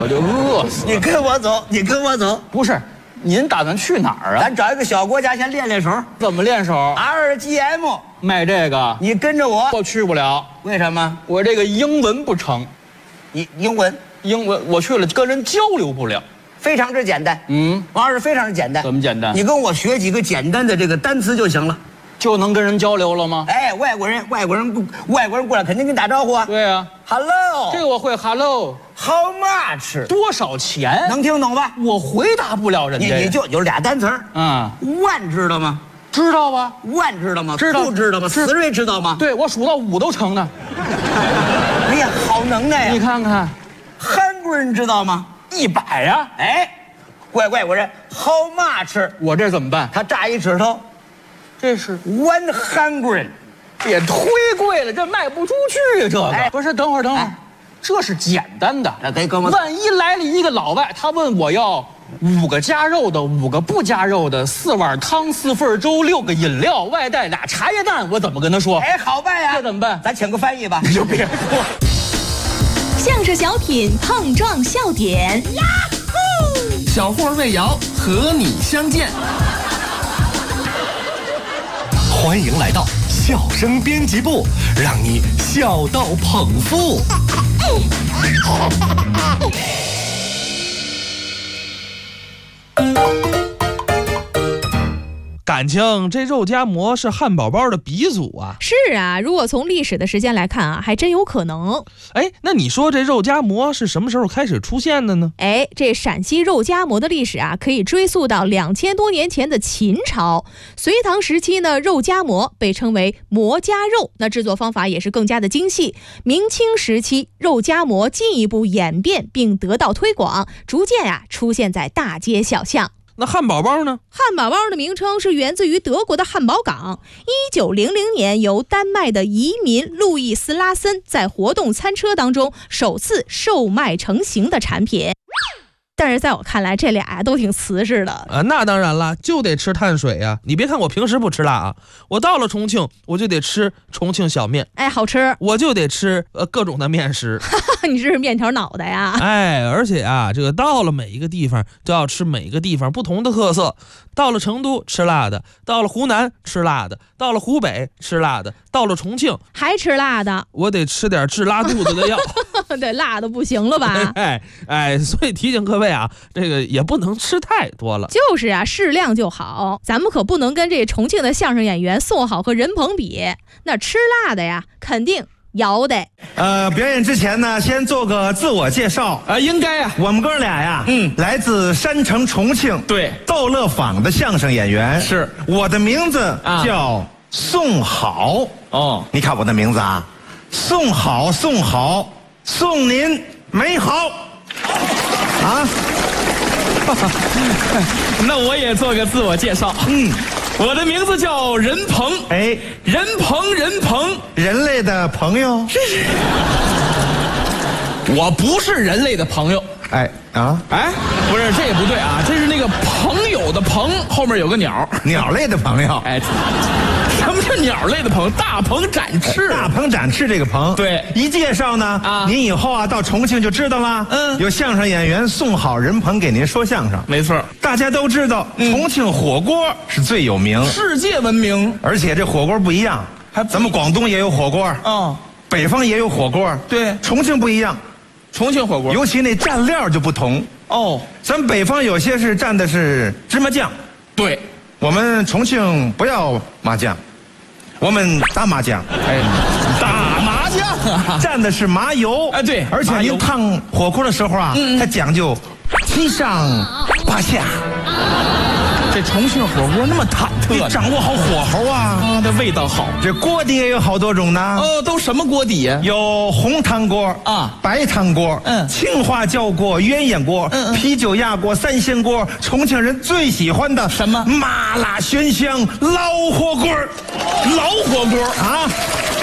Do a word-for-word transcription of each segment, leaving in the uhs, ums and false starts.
我就饿死了。 你跟我走，你跟我走。 不是，您打算去哪儿啊？ 咱找一个小国家先练练手。 怎么练手 ？R G M 卖这个， 你跟着我。 我去不了。 为什么？ 我这个英文不成。 你英文？ 英文我去了，跟人交流不了。 非常之简单。嗯，王老师非常之简单。 怎么简单？ 你跟我学几个简单的这个单词就行了。 就能跟人交流了吗？ 哎，外国人，外国人不，外国人过来肯定跟你打招呼啊。 对啊 ，Hello， 这个我会 ，Hello，How much？ 多少钱？ 能听懂吧？ 我回答不了人家。 你你就有俩单词儿， 嗯 ，one 知道吗？ 知道吧 ？one 知道吗？ 知道。 two 知道吗？思睿知道吗？ 对，我数到五都成呢。 哎呀，好能耐呀！ 你看看， 韩国人知道吗？ 一百呀！ 哎，怪外国人 ，How much？ 我这怎么办？ 他炸一指头。 这是 one hundred， 也忒贵了，这卖不出去。这个、哎、不是，等会儿等会儿、哎，这是简单的。 那给哥们， 万一来了一个老外，他问我要五个加肉的，五个不加肉的，四碗汤，四份粥，六个饮料，外带俩茶叶蛋，我怎么跟他说？ 哎，好办呀， 这怎么办？ 咱请个翻译吧。 你就别说。 相声小品碰撞笑点，呀呼！ 小霍魏瑶和你相见。欢迎来到笑声编辑部，让你笑到捧腹。 感情这肉夹馍是汉堡包的鼻祖啊！ 是啊，如果从历史的时间来看啊，还真有可能。 哎，那你说这肉夹馍是什么时候开始出现的呢？ 哎，这陕西肉夹馍的历史啊，可以追溯到两千多年前的秦朝。隋唐时期呢，肉夹馍被称为馍夹肉，那制作方法也是更加的精细。明清时期，肉夹馍进一步演变并得到推广，逐渐啊出现在大街小巷。 那汉堡包呢？ 汉堡包的名称是源自于德国的汉堡港。一九零零年，由丹麦的移民路易斯拉森在活动餐车当中首次售卖成型的产品。但是在我看来，这俩呀都挺瓷实的啊。那当然了，就得吃碳水呀。你别看我平时不吃辣啊，我到了重庆我就得吃重庆小面， 哎，好吃。 我就得吃呃各种的面食。 你这是面条脑袋呀？ 哎，而且啊，这个到了每一个地方都要吃每一个地方不同的特色。到了成都吃辣的，到了湖南吃辣的，到了湖北吃辣的，到了重庆还吃辣的。 我得吃点治拉肚子的药。 对，辣的不行了吧？ 哎哎，所以提醒各位啊，这个也不能吃太多了。 就是啊，适量就好。咱们可不能跟这重庆的相声演员宋好和任鹏比，那吃辣的呀，肯定摇的。 呃，表演之前呢，先做个自我介绍啊，应该啊。 我们哥俩呀，嗯，来自山城重庆， 对， 逗乐坊的相声演员。 是， 我的名字叫宋好。 哦， 你看我的名字啊，宋好，宋好，送您美好。啊， 那我也做个自我介绍。嗯。我的名字叫任鹏， 哎， 任鹏，任鹏， 人类的朋友。 我不是人类的朋友。 哎啊， 哎，不是，这也不对啊，这是那个朋友的朋，后面有个鸟， 鸟类的朋友。 哎，什么是鸟类的朋？大鹏展翅， 大鹏展翅这个鹏， 对， 一介绍呢，啊，您以后啊到重庆就知道了。嗯，有相声演员宋好任鹏给您说相声， 没错， 大家都知道，嗯，重庆火锅是最有名， 世界闻名， 而且这火锅不一样，还咱们广东也有火锅， 嗯， 北方也有火锅， 对， 重庆不一样。 重庆火锅， 尤其那蘸料就不同哦。 咱北方有些是蘸的是芝麻酱， 对， 我们重庆不要麻酱，我们打麻酱。 哎，打麻酱啊， 蘸的是麻油。 哎，对， 而且您烫火锅的时候啊，嗯、它讲究七上八下。 这重庆火锅那么忐忑， 你掌握好火候啊， 啊，这味道好。 这锅底也有好多种呢。 哦，都什么锅底呀？ 有红汤锅啊，白汤锅，嗯，青花椒锅、鸳鸯锅，嗯，啤酒鸭锅、三鲜锅，重庆人最喜欢的什么麻辣鲜香老火锅。 老火锅啊？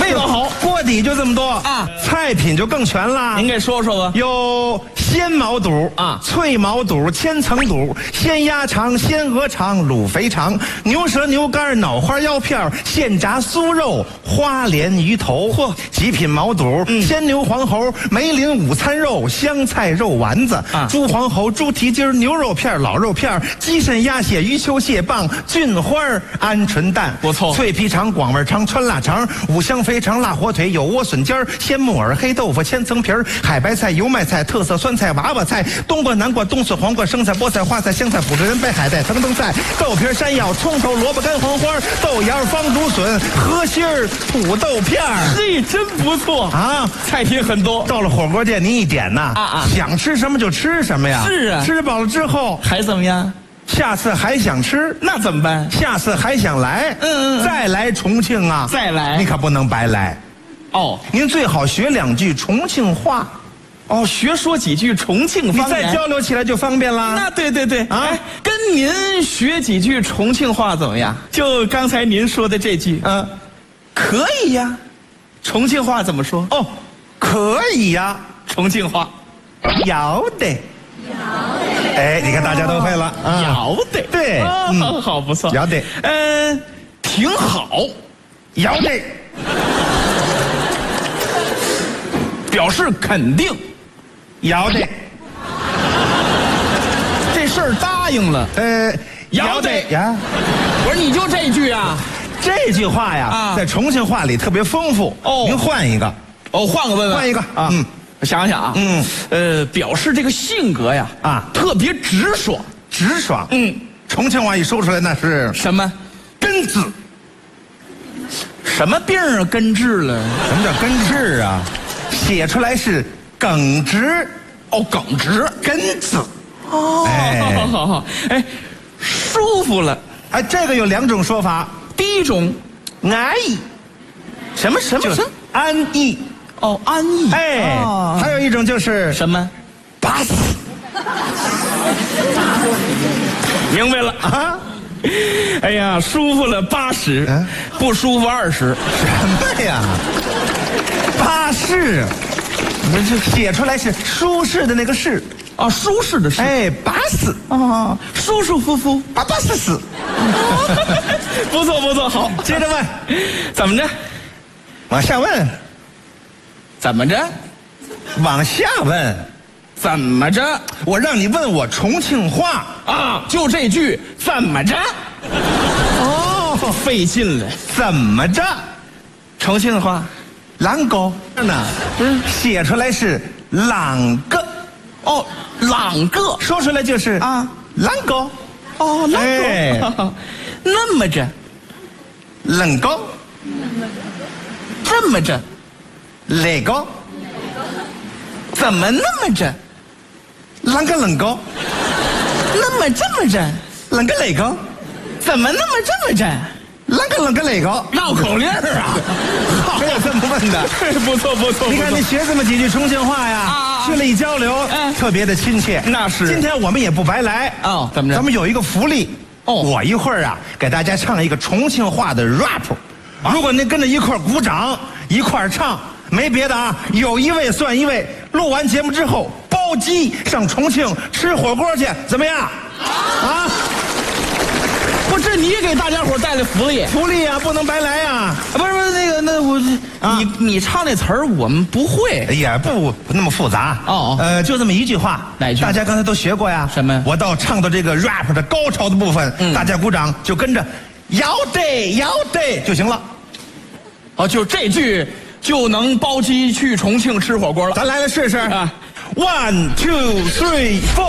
味道好， 锅底就这么多啊， 菜品就更全啦。 您给说说吧。 有鲜毛肚啊脆毛肚、千层肚、鲜鸭肠、鲜鹅肠、卤肥肠、牛舌、牛肝、脑花、腰片、现炸酥肉、花鲢鱼头，嚯，极品毛肚、 嗯、 鲜牛黄喉、梅林午餐肉、香菜肉丸子、 啊、 猪黄喉、猪蹄筋、牛肉片、老肉片、鸡肾、鸭血、鱼球、蟹棒、菌花、鹌鹑蛋， 不错。 脆皮肠、广味肠、川腊肠、五香肥肠、辣火腿、有莴笋尖、鲜木耳、黑豆腐、千层皮、海白菜、油麦菜、特色酸菜、娃娃菜、冬瓜、南瓜、冬笋、黄瓜、生菜、菠菜、花菜、香菜、腐竹仁、北海带、藤藤菜、豆皮、山药、葱头、萝卜干、黄花、豆芽、方竹笋、河心儿、土豆片儿。 嘿，真不错啊！ 菜品很多。 到了火锅店，您一点呐， 啊啊， 想吃什么就吃什么呀。 是啊， 吃饱了之后还怎么样？ 下次还想吃， 那怎么办？ 下次还想来， 嗯嗯， 再来重庆啊， 再来， 你可不能白来。 哦， 您最好学两句重庆话。 哦，学说几句重庆方言， 你再交流起来就方便啦。 那对对对啊， 哎，跟您学几句重庆话怎么样？就刚才您说的这句， 嗯、啊， 可以呀。重庆话怎么说？ 哦，可以呀。 重庆话， 要得。哎，你看大家都会了啊！ 要得， 对， 哦、嗯，好，不错。 要得， 嗯、呃，挺好。 要得， 表示肯定。 要得， 这事儿答应了。 呃， 要得呀。 我说你就这句啊？ 这句话呀， 啊、 在重庆话里特别丰富。 哦， 您换一个。 哦，换个问问。 换一个啊。嗯。 我想想啊， 嗯， 呃，表示这个性格呀， 啊， 特别直爽， 直爽。 嗯， 重庆话一说出来那是什么？ 根治。 什么病啊？根治了？ 什么叫根治啊？写出来是耿直。 哦，耿直， 根治。 哦，哎，好好好，哎，舒服了。 哎，这个有两种说法。 第一种， 安逸。 什么什么什么？ 安逸。 哦，安逸。 哎，哦、还有一种就是什么？ 巴适。 明白了啊！哎呀，舒服了八十、嗯，不舒服二十。 什么呀？巴适，不是写出来是舒适的那个适啊，舒适的适。 哎，巴适啊，舒舒服服， 巴巴适适。 不错不错，好， 接着问， 怎么着？ 往下问。 怎么着？ 往下问， 怎么着？ 我让你问我重庆话啊，就这句怎么着？哦，费劲了。 怎么着？ 重庆话， 啷个呢？嗯，写出来是啷个。 哦，啷个， 说出来就是啊， 啷个。 哦，啷个。 哎、 那么着， 啷个， 这么着。 那个， 怎么那么着？ 啷个啷个？ 那么这么着？ 啷个那个？ 怎么那么这么着？ 啷个啷个那个？ 绕口令啊！ 还有这么问的？ 不错不错。 你看你学这么几句重庆话呀，啊、去了一交流，哎、特别的亲切。 那是。 今天我们也不白来哦，怎么着？ 咱们有一个福利哦，我一会儿啊给大家唱一个重庆话的 rap，、啊、如果您跟着一块鼓掌一块唱。没别的啊，有一位算一位。录完节目之后，包机上重庆吃火锅去，怎么样？啊！ 不，这你给大家伙带来福利， 福利啊，不能白来啊！ 不是不是那个那我，啊、你你唱那词儿我们不会， 也不那么复杂哦。 呃，就这么一句话， 哪句？ 大家刚才都学过呀。 什么？ 我到唱到这个 rap 的高潮的部分，嗯、大家鼓掌就跟着要得要得就行了。 哦，就这句。就能包机去重庆吃火锅了。 咱来了试试啊 ！One, two, three, four。